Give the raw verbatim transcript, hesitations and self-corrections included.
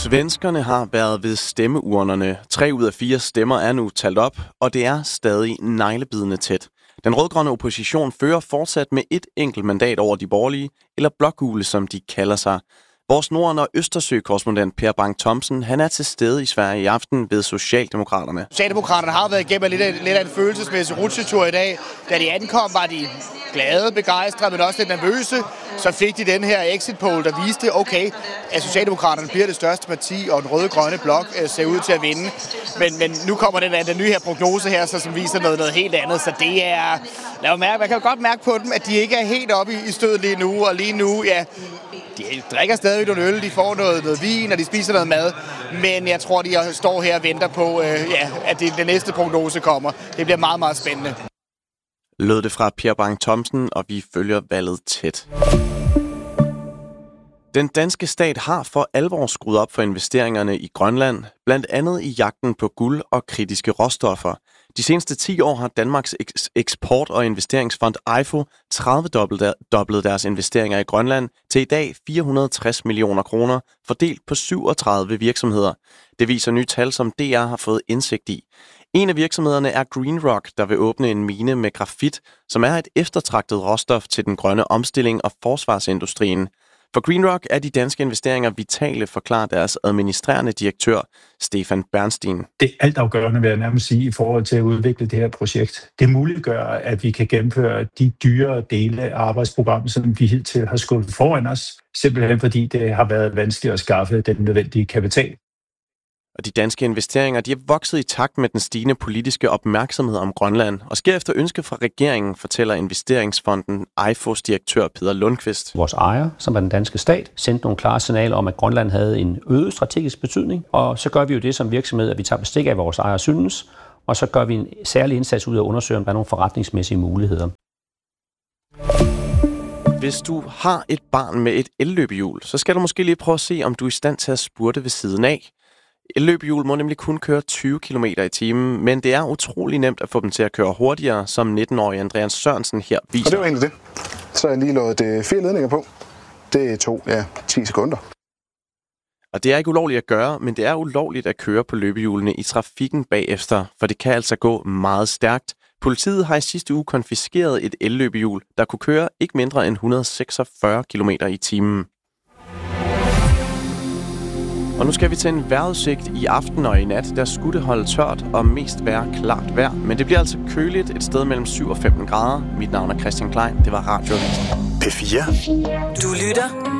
Svenskerne har været ved stemmeurnerne. Tre ud af fire stemmer er nu talt op, og det er stadig neglebidende tæt. Den rødgrønne opposition fører fortsat med et enkelt mandat over de borgerlige, eller blågule, som de kalder sig. Vores Norden- og Østersø-korrespondent Per Bang-Thomsen, han er til stede i Sverige i aften ved Socialdemokraterne. Socialdemokraterne har været igennem lidt af, lidt af en følelsesmæssig rutsjetur i dag. Da de ankom, var de glade, begejstrede, men også lidt nervøse. Så fik de den her exit poll, der viste, okay, at Socialdemokraterne bliver det største parti, og den røde-grønne blok ser ud til at vinde. Men, men nu kommer den, den nye her prognose her, så, som viser noget, noget helt andet. Så det er... Lad mig mærke, man kan jo godt mærke på dem, at de ikke er helt oppe i, i stødet lige nu. Og lige nu, ja, de drikker stadig nogle øl, de får noget, noget vin, og de spiser noget mad. Men jeg tror, de står her og venter på, øh, ja, at det, den næste prognose kommer. Det bliver meget, meget spændende. Lød det fra Per Bang-Thomsen, og vi følger valget tæt. Den danske stat har for alvor skruet op for investeringerne i Grønland, blandt andet i jagten på guld og kritiske råstoffer. De seneste ti år har Danmarks eksport- og investeringsfond E I F O tredive-doblet deres investeringer i Grønland til i dag fire hundrede og tres millioner kroner, fordelt på syvogtredive virksomheder. Det viser nye tal, som D R har fået indsigt i. En af virksomhederne er GreenRock, der vil åbne en mine med grafit, som er et eftertragtet råstof til den grønne omstilling og forsvarsindustrien. For GreenRock er de danske investeringer vitale, forklarer deres administrerende direktør, Stefan Bernstein. Det er altafgørende, vil jeg nærmest sige, i forhold til at udvikle det her projekt. Det muliggør, at vi kan gennemføre de dyre dele af arbejdsprogrammet, som vi hidtil har skubbet foran os, simpelthen fordi det har været vanskeligt at skaffe den nødvendige kapital. Og de danske investeringer de er vokset i takt med den stigende politiske opmærksomhed om Grønland, og sker efter ønske fra regeringen, fortæller investeringsfonden E I F O's direktør Peter Lundqvist. Vores ejer, som er den danske stat, sendte nogle klare signaler om, at Grønland havde en øget strategisk betydning, og så gør vi jo det som virksomhed, at vi tager bestik af vores ejer synes, og så gør vi en særlig indsats ud af at undersøge, om der er nogle forretningsmæssige muligheder. Hvis du har et barn med et elløbehjul, så skal du måske lige prøve at se, om du er i stand til at spurte ved siden af. Elløbehjul må nemlig kun køre tyve kilometer i timen, men det er utrolig nemt at få dem til at køre hurtigere, som nitten-årige Andreas Sørensen her viser. Og det var egentlig det. Så har jeg lige lovet fire ledninger på. Det tog ja, ti sekunder. Og det er ikke ulovligt at gøre, men det er ulovligt at køre på løbehjulene i trafikken bagefter, for det kan altså gå meget stærkt. Politiet har i sidste uge konfiskeret et elløbehjul, der kunne køre ikke mindre end et hundrede og seksogfyrre kilometer i timen. Og nu skal vi til en vejrudsigt i aften og i nat. Der skulle det holde tørt og mest være klart vejr. Men det bliver altså køligt et sted mellem syv og femten grader. Mit navn er Christian Klein. Det var Radio P fire. Du lytter